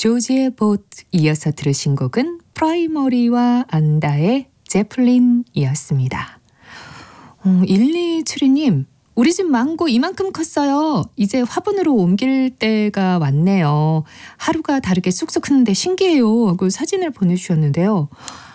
조지의 봇. 이어서 들으신 곡은 프라이머리와 안다의 제플린이었습니다. 1272님, 우리 집 망고 이만큼 컸어요. 이제 화분으로 옮길 때가 왔네요. 하루가 다르게 쑥쑥 크는데 신기해요 하고 사진을 보내주셨는데요.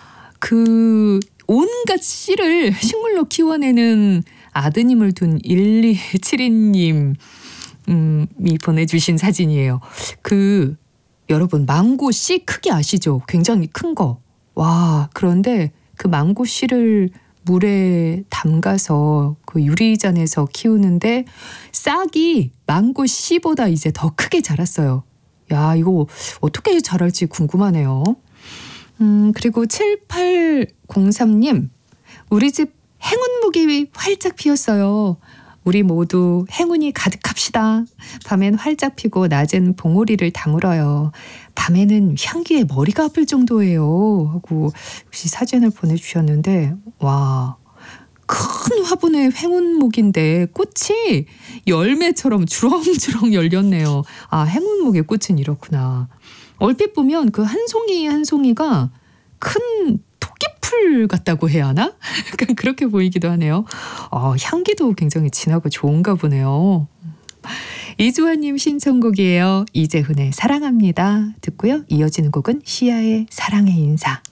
온갖 씨를 식물로 키워내는 아드님을 둔 1272님 이 보내주신 사진이에요. 여러분 망고 씨 크기 아시죠? 굉장히 큰 거. 와, 그런데 그 망고 씨를 물에 담가서 그 유리잔에서 키우는데 싹이 망고 씨보다 이제 더 크게 자랐어요. 야, 이거 어떻게 자랄지 궁금하네요. 그리고 7803님, 우리 집 행운목이 활짝 피었어요. 우리 모두 행운이 가득합시다. 밤엔 활짝 피고 낮엔 봉오리를 다물어요. 밤에는 향기에 머리가 아플 정도예요 하고 역시 사진을 보내주셨는데, 와, 큰 화분의 행운목인데 꽃이 열매처럼 주렁주렁 열렸네요. 아, 행운목의 꽃은 이렇구나. 얼핏 보면 그 한 송이 한 송이가 큰 토끼풀 같다고 해야 하나? 약간 그렇게 보이기도 하네요. 향기도 굉장히 진하고 좋은가 보네요. 이주환님 신청곡이에요. 이재훈의 사랑합니다 듣고요. 이어지는 곡은 시아의 사랑의 인사.